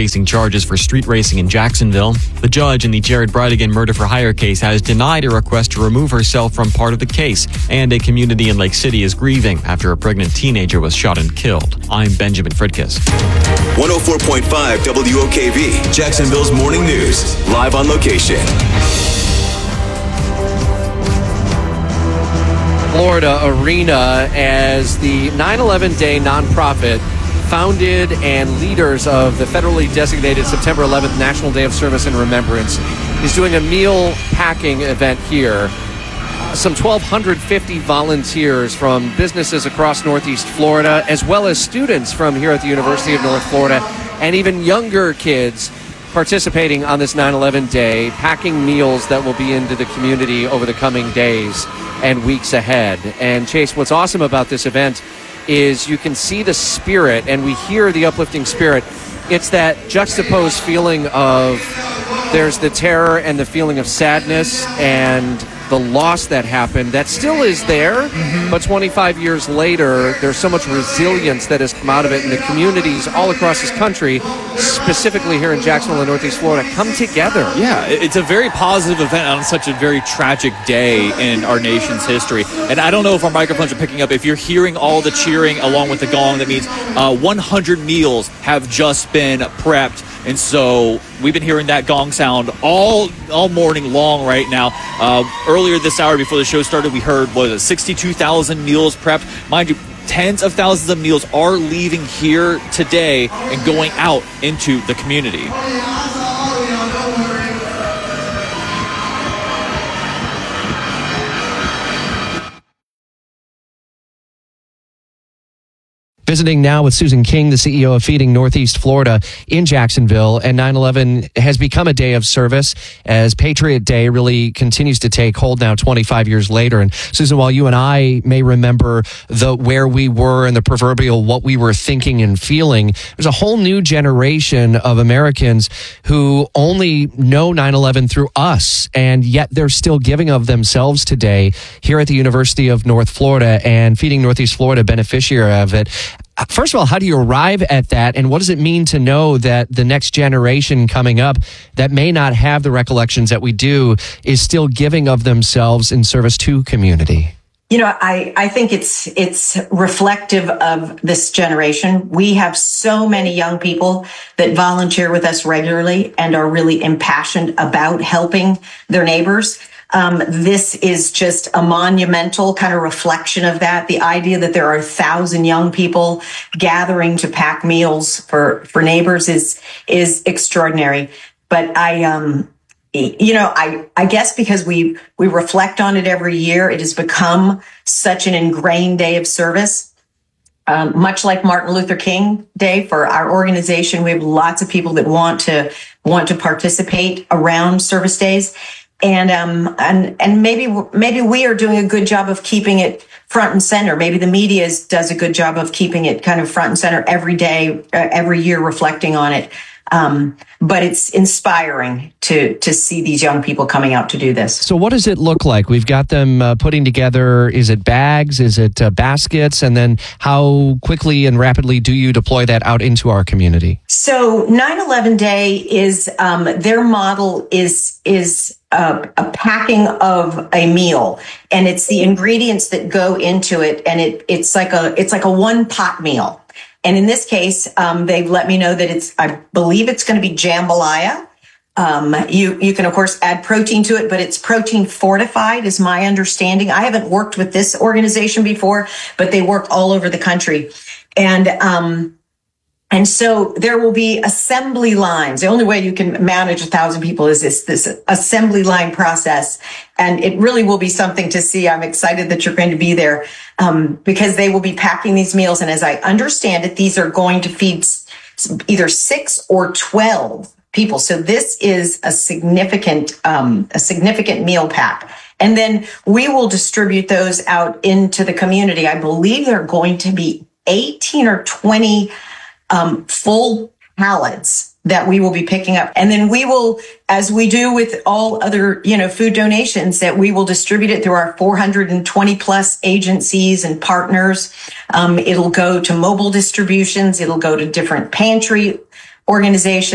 facing charges for street racing in Jacksonville. The judge in the Jared Bridegan murder-for-hire case has denied a request to remove herself from part of the case, and a community in Lake City is grieving after a pregnant teenager was shot and killed. I'm Benjamin Fritkiss. 104.5 WOKV, Jacksonville's Morning News, live on location. Florida Arena as the 9/11 Day nonprofit founded and leaders of the federally designated September 11th National Day of Service and Remembrance is doing a meal packing event here. Some 1,250 volunteers from businesses across Northeast Florida, as well as students from here at the University of North Florida, and even younger kids participating on this 9/11 Day, packing meals that will be into the community over the coming days and weeks ahead. And Chase, what's awesome about this event is you can see the spirit and we hear the uplifting spirit. It's that juxtaposed feeling of there's the terror and the feeling of sadness and the loss that happened that still is there, but 25 years later, there's so much resilience that has come out of it, and the communities all across this country, specifically here in Jacksonville and Northeast Florida, come together. Yeah, it's a very positive event on such a very tragic day in our nation's history. And I don't know if our microphones are picking up. If you're hearing all the cheering along with the gong, that means 100 meals have just been prepped. And so we've been hearing that gong sound all morning long right now. Earlier this hour before the show started, we heard, 62,000 meals prepped. Mind you, tens of thousands of meals are leaving here today and going out into the community. Visiting now with Susan King, the CEO of Feeding Northeast Florida in Jacksonville. And 9/11 has become a day of service as Patriot Day really continues to take hold now 25 years later. And Susan, while you and I may remember where we were and the proverbial what we were thinking and feeling, there's a whole new generation of Americans who only know 9/11 through us. And yet they're still giving of themselves today here at the University of North Florida, and Feeding Northeast Florida beneficiary of it. First of all, how do you arrive at that, and what does it mean to know that the next generation coming up that may not have the recollections that we do is still giving of themselves in service to community? You know, I think it's reflective of this generation. We have so many young people that volunteer with us regularly and are really impassioned about helping their neighbors. This is just a monumental kind of reflection of that. The idea that there are 1,000 young people gathering to pack meals for neighbors is extraordinary. But I guess because we reflect on it every year, it has become such an ingrained day of service. Much like Martin Luther King Day for our organization, we have lots of people that want to participate around service days. And maybe we are doing a good job of keeping it front and center. Maybe the media does a good job of keeping it kind of front and center every day, every year, reflecting on it. But it's inspiring to see these young people coming out to do this. So what does it look like? We've got them putting together, is it bags? Is it baskets? And then how quickly and rapidly do you deploy that out into our community? So 9/11 Day is, their model is a packing of a meal, and it's the ingredients that go into it. And it's like a one pot meal. And in this case, they've let me know that I believe it's going to be jambalaya. You can, of course, add protein to it, but it's protein fortified is my understanding. I haven't worked with this organization before, but they work all over the country. And so there will be assembly lines. The only way you can manage 1,000 people is this assembly line process. And it really will be something to see. I'm excited that you're going to be there because they will be packing these meals. And as I understand it, these are going to feed either 6 or 12 people. So this is a significant meal pack. And then we will distribute those out into the community. I believe there are going to be 18 or 20 full pallets that we will be picking up. And then we will, as we do with all other, food donations, that we will distribute it through our 420 plus agencies and partners. It'll go to mobile distributions. It'll go to different pantry organizations.